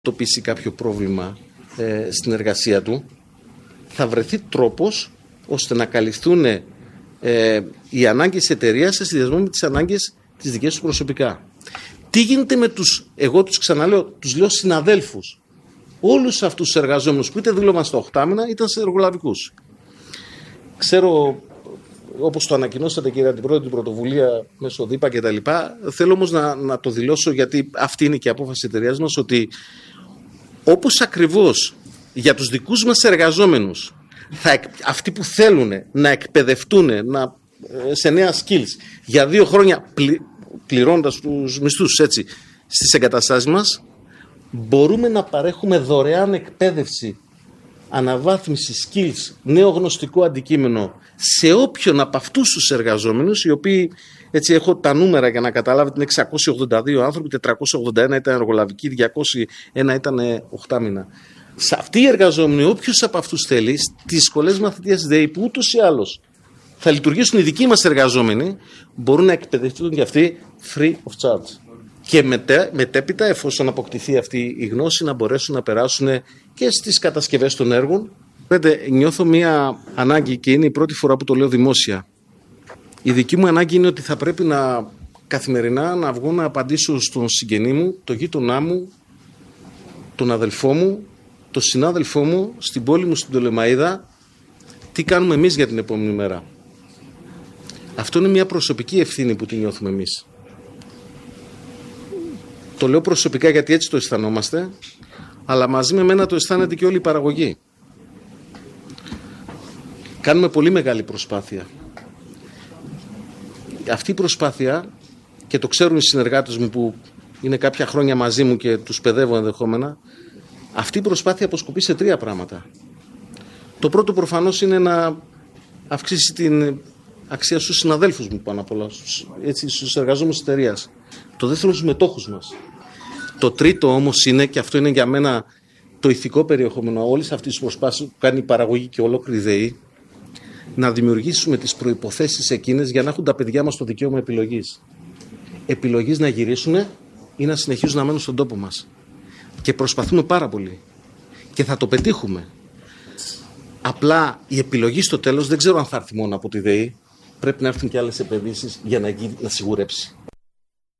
αντιμετωπίσει κάποιο πρόβλημα στην εργασία του, θα βρεθεί τρόπος ώστε να καλυφθούν οι ανάγκες της εταιρείας σε συνδυασμό με τις ανάγκες τις δικές του προσωπικά. Τι γίνεται με τους, εγώ τους ξαναλέω, τους λέω συναδέλφους, όλους αυτούς τους εργαζόμενους που είτε δούλευαν στα 8 μήνα είτε σε εργολαβικούς. Ξέρω, όπως το ανακοινώσατε κύριε Αντιπρόεδρε, την πρωτοβουλία μέσω ΔΥΠΑ κτλ. Θέλω όμως να το δηλώσω, γιατί αυτή είναι και η απόφαση της εταιρείας μας, ότι όπως ακριβώς για τους δικούς μας εργαζόμενους, αυτοί που θέλουν να εκπαιδευτούν σε νέα skills για 2 χρόνια πληρώνοντας τους μισθούς έτσι, στις εγκαταστάσεις μας, μπορούμε να παρέχουμε δωρεάν εκπαίδευση, αναβάθμιση skills, νέο γνωστικό αντικείμενο σε όποιον από αυτούς τους εργαζόμενους, οι οποίοι, έτσι έχω τα νούμερα για να καταλάβετε, είναι 682 άνθρωποι, 481 ήταν εργολαβικοί, 201 ήταν 8 μήνα. Σε αυτοί οι εργαζόμενοι, όποιος από αυτούς θέλει, στις σχολές μαθητείας ΔΕΗ, που ούτως ή άλλως θα λειτουργήσουν οι δικοί μας εργαζόμενοι, μπορούν να εκπαιδευτούν και αυτοί free of charge. Και μετέπειτα, εφόσον αποκτηθεί αυτή η γνώση, να μπορέσουν να περάσουν και στις κατασκευές των έργων. Νιώθω μία ανάγκη, και είναι η πρώτη φορά που το λέω δημόσια. Η δική μου ανάγκη είναι ότι θα πρέπει καθημερινά να βγω να απαντήσω στον συγγενή μου, τον γείτονά μου, τον αδελφό μου, τον συνάδελφό μου, στην πόλη μου, στην Πτολεμαΐδα, τι κάνουμε εμείς για την επόμενη μέρα. Αυτό είναι μια προσωπική ευθύνη που τη νιώθουμε εμείς. Το λέω προσωπικά γιατί έτσι το αισθανόμαστε, αλλά μαζί με μένα το αισθάνεται και όλη η παραγωγή. Κάνουμε πολύ μεγάλη προσπάθεια. Αυτή η προσπάθεια, και το ξέρουν οι συνεργάτες μου που είναι κάποια χρόνια μαζί μου και τους παιδεύω ενδεχόμενα, αυτή η προσπάθεια αποσκοπεί σε 3 πράγματα. Το πρώτο προφανώς είναι να αυξήσει την αξία στους συναδέλφους μου πάνω απ' όλα, στους εργαζόμενους της εταιρείας. Το δεύτερο στους μετόχους μας. Το τρίτο όμως είναι, και αυτό είναι για μένα το ηθικό περιεχόμενο όλης αυτής της προσπάθειας που κάνει η παραγωγή και ολόκληρη ΔΕΗ, να δημιουργήσουμε τις προϋποθέσεις εκείνες για να έχουν τα παιδιά μας το δικαίωμα επιλογής. Επιλογής να γυρίσουν ή να συνεχίζουν να μένουν στον τόπο μας. Και προσπαθούμε πάρα πολύ. Και θα το πετύχουμε. Απλά η επιλογή στο τέλος δεν ξέρω αν θα έρθει μόνο από τη ΔΕΗ. Πρέπει να έρθουν και άλλες επενδύσεις για να σιγουρέψει.